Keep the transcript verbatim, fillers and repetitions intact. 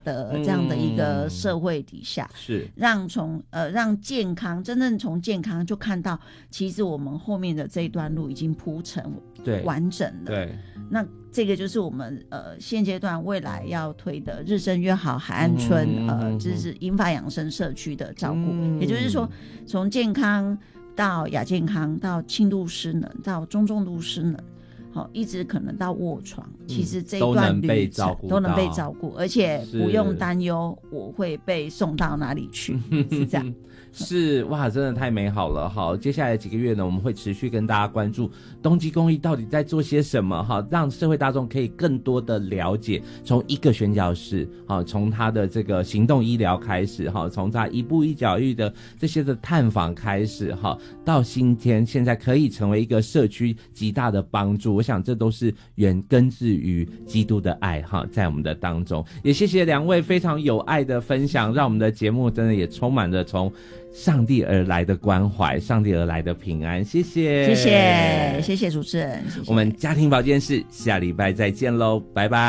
的这样的一个社会底下， 嗯、是让从呃让健康真正从健康就看到，其实我们后面的这一段路已经铺成完整了。 对， 那这个就是我们呃现阶段未来要推的日升约好海岸村、嗯、呃，这是银发养生社区的照顾、嗯，也就是说从健康到亚健康到轻度失能到中重度失能。好，一直可能到卧床，其实这一段旅程都能被照顾，而且不用担忧我会被送到哪里去，是这样。 是哇，真的太美好了。好，接下来几个月呢，我们会持续跟大家关注东基公益到底在做些什么，哈，让社会大众可以更多的了解，从一个宣教士，好，从他的这个行动医疗开始，哈，从他一步一脚印的这些的探访开始，哈，到今天现在可以成为一个社区极大的帮助。我想这都是源根自于基督的爱，哈，在我们的当中。也谢谢两位非常有爱的分享，让我们的节目真的也充满了从上帝而来的关怀，上帝而来的平安。谢谢， 谢谢，谢谢主持人，谢谢。 我们家庭保健室下礼拜再见喽，拜拜。